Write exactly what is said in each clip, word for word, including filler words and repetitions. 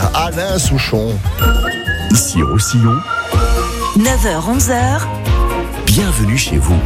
Alain Souchon. Ici Roussillon, neuf heures onze heures. bienvenue chez vous.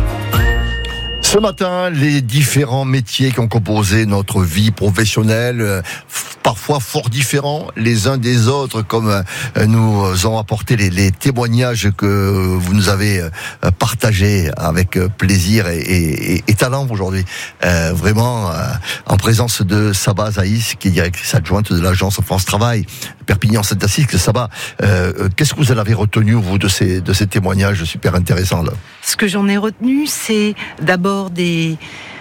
Ce matin, les différents métiers qui ont composé notre vie professionnelle, euh, parfois fort différents les uns des autres, comme euh, nous ont apporté les, les témoignages que vous nous avez euh, partagés avec euh, plaisir et, et, et talent aujourd'hui. Euh, vraiment, euh, en présence de Saba Zaïs, qui est directrice adjointe de l'agence France Travail, Perpignan-Saint-Assise. Saba, euh, qu'est-ce que vous en avez retenu, vous, de ces, de ces témoignages super intéressants là? Ce que j'en ai retenu, c'est d'abord des,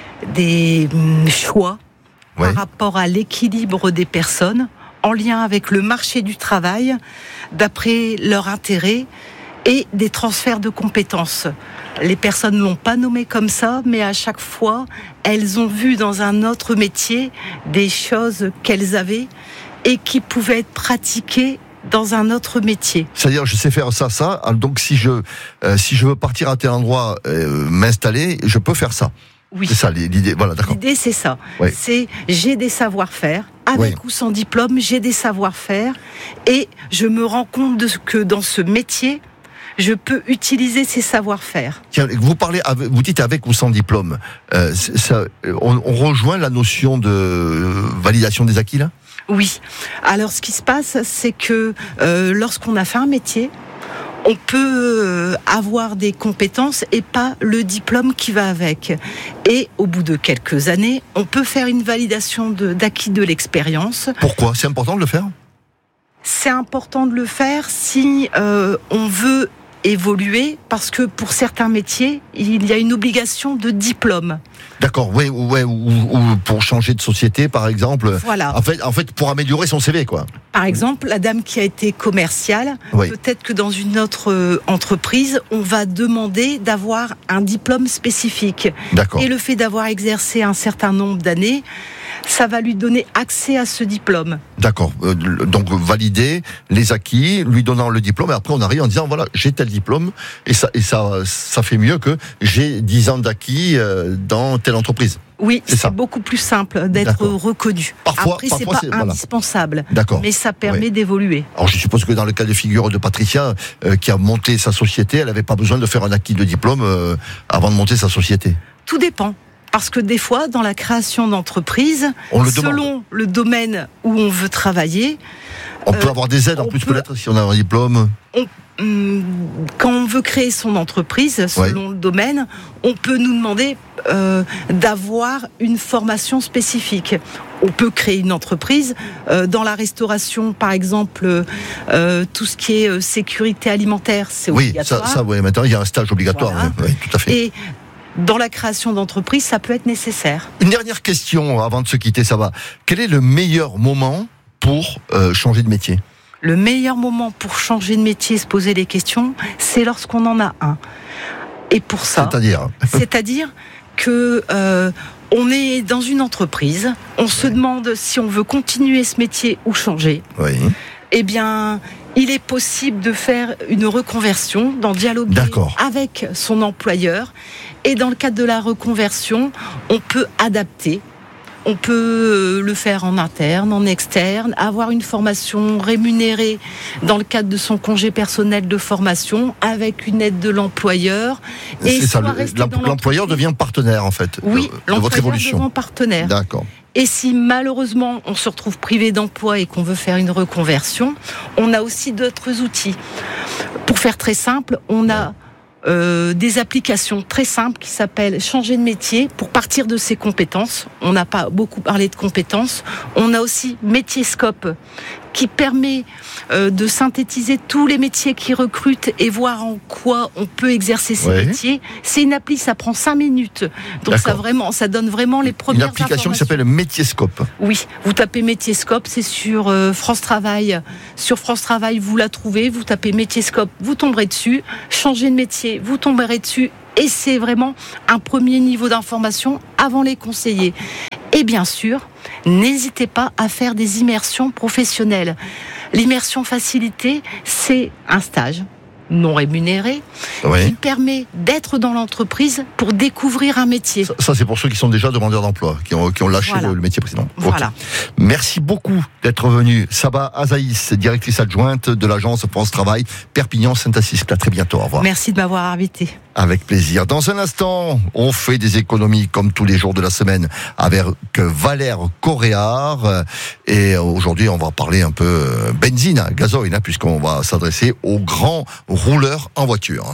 des choix ouais. par rapport à l'équilibre des personnes en lien avec le marché du travail, d'après leur intérêt, et des transferts de compétences. Les personnes ne l'ont pas nommé comme ça, mais à chaque fois, elles ont vu dans un autre métier des choses qu'elles avaient et qui pouvaient être pratiquées dans un autre métier. C'est-à-dire, je sais faire ça, ça. Donc, si je euh, si je veux partir à tel endroit, euh, m'installer, je peux faire ça. Oui. C'est ça l'idée. Voilà, d'accord. L'idée, c'est ça. Ouais. C'est j'ai des savoir-faire, avec ouais. ou sans diplôme, j'ai des savoir-faire, et je me rends compte de ce que dans ce métier, je peux utiliser ces savoir-faire. Tiens, vous parlez, avec, vous dites avec ou sans diplôme. Euh, ça, on, on rejoint la notion de validation des acquis là. Oui. Alors, ce qui se passe, c'est que euh, lorsqu'on a fait un métier, on peut euh, avoir des compétences et pas le diplôme qui va avec. Et au bout de quelques années, on peut faire une validation de, d'acquis de l'expérience. Pourquoi ? C'est important de le faire ? C'est important de le faire si euh, on veut évoluer, parce que pour certains métiers, il y a une obligation de diplôme. D'accord, ouais, ouais, ou, ou pour changer de société, par exemple. Voilà. En fait, en fait, pour améliorer son C V, quoi. Par exemple, la dame qui a été commerciale, oui. peut-être que dans une autre euh, entreprise, on va demander d'avoir un diplôme spécifique. D'accord. Et le fait d'avoir exercé un certain nombre d'années, ça va lui donner accès à ce diplôme. D'accord. Euh, donc valider les acquis, lui donnant le diplôme, et après on arrive en disant voilà, j'ai tel diplôme, et ça, et ça, ça fait mieux que j'ai dix ans d'acquis euh, dans telle entreprise. Oui, c'est, c'est beaucoup plus simple d'être D'accord. reconnu. Parfois, Après, parfois, c'est pas c'est, indispensable, voilà. mais ça permet ouais. d'évoluer. Alors, je suppose que dans le cas de figure de Patricia, euh, qui a monté sa société, elle n'avait pas besoin de faire un acquis de diplôme euh, avant de monter sa société. Tout dépend. Parce que des fois, dans la création d'entreprise, on le selon demande. le domaine où on veut travailler... On euh, peut avoir des aides en plus peut, peut-être si on a un diplôme on, hum, Quand on veut créer son entreprise, selon ouais. le domaine, on peut nous demander euh, d'avoir une formation spécifique. On peut créer une entreprise euh, dans la restauration, par exemple, euh, tout ce qui est euh, sécurité alimentaire, c'est oui, obligatoire. Ça, ça, oui, maintenant il y a un stage obligatoire, voilà. oui, oui, tout à fait. Et dans la création d'entreprise, ça peut être nécessaire. Une dernière question avant de se quitter, ça va. Quel est le meilleur moment pour euh, changer de métier ? Le meilleur moment pour changer de métier, se poser des questions, c'est lorsqu'on en a un. Et pour ça, c'est-à-dire, c'est-à-dire que euh, on est dans une entreprise, on se oui. demande si on veut continuer ce métier ou changer. Oui. Eh bien, il est possible de faire une reconversion, d'en dialoguer D'accord. avec son employeur. Et dans le cadre de la reconversion, on peut adapter. On peut le faire en interne, en externe, avoir une formation rémunérée dans le cadre de son congé personnel de formation, avec une aide de l'employeur. Et c'est ça, l'employeur devient partenaire en fait. Oui, de, de votre évolution. Devient partenaire. D'accord. Et si malheureusement on se retrouve privé d'emploi et qu'on veut faire une reconversion, on a aussi d'autres outils. Pour faire très simple, on a euh, des applications très simples qui s'appellent Changer de métier pour partir de ses compétences. On n'a pas beaucoup parlé de compétences. On a aussi Métier-Scope qui permet euh, de synthétiser tous les métiers qui recrutent et voir en quoi on peut exercer ces ouais. métiers. C'est une appli, ça prend cinq minutes. Donc ça, vraiment, ça donne vraiment les premières informations. Une application qui s'appelle Métier-Scope. Oui, vous tapez Métier-Scope, c'est sur euh, France Travail. Sur France Travail, vous la trouvez, vous tapez Métier-Scope, vous tomberez dessus. Changer de métier, vous tomberez dessus. Et c'est vraiment un premier niveau d'information avant les conseillers. Et bien sûr, n'hésitez pas à faire des immersions professionnelles. L'immersion facilitée, c'est un stage non rémunéré, Oui. qui permet d'être dans l'entreprise pour découvrir un métier. Ça, ça, c'est pour ceux qui sont déjà demandeurs d'emploi, qui ont, qui ont lâché Voilà. le, le métier précédent. Voilà. Ok. Merci beaucoup d'être venu. Saba Azaïs, directrice adjointe de l'agence France Travail Perpignan-Saint-Assisque. À très bientôt. Au revoir. Merci de m'avoir invité. Avec plaisir. Dans un instant, on fait des économies comme tous les jours de la semaine avec Valère Coréard. Et aujourd'hui, on va parler un peu benzine, gasoil, hein, puisqu'on va s'adresser aux grands rouleurs en voiture.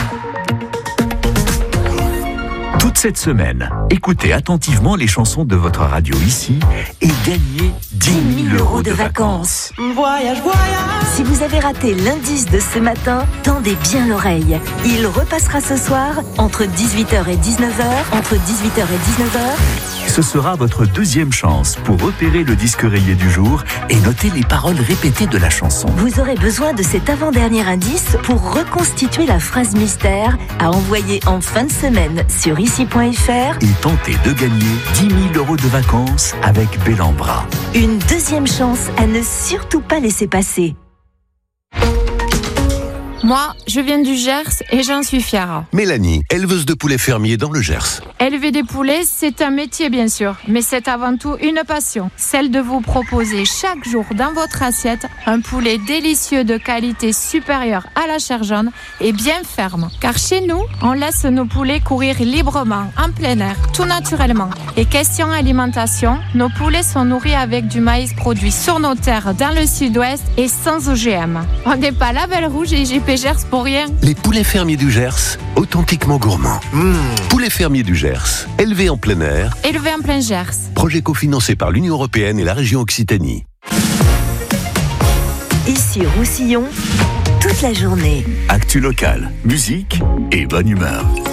Toute cette semaine, écoutez attentivement les chansons de votre radio ici et gagnez dix mille euros de vacances. Voyage, voyage. Si vous avez raté l'indice de ce matin, tendez bien l'oreille. Il repassera ce soir entre dix-huit heures et dix-neuf heures, entre dix-huit heures et dix-neuf heures. Ce sera votre deuxième chance pour repérer le disque rayé du jour et noter les paroles répétées de la chanson. Vous aurez besoin de cet avant-dernier indice pour reconstituer la phrase mystère à envoyer en fin de semaine sur ici point f r Et tentez de gagner dix mille euros de vacances avec Bellambra. Une deuxième chance à ne surtout pas laisser passer. Moi, je viens du Gers et j'en suis fière. Mélanie, éleveuse de poulets fermiers dans le Gers. Élever des poulets, c'est un métier bien sûr, mais c'est avant tout une passion. Celle de vous proposer chaque jour dans votre assiette un poulet délicieux de qualité supérieure à la chair jaune et bien ferme. Car chez nous, on laisse nos poulets courir librement, en plein air, tout naturellement. Et question alimentation, nos poulets sont nourris avec du maïs produit sur nos terres dans le sud-ouest et sans O G M. On n'est pas label rouge et J P Gers pour rien. Les poulets fermiers du Gers, authentiquement gourmands. Mmh. Poulets fermiers du Gers, élevés en plein air. Élevé en plein Gers. Projet cofinancé par l'Union européenne et la région Occitanie. Ici Roussillon, toute la journée. Actu locale, musique et bonne humeur.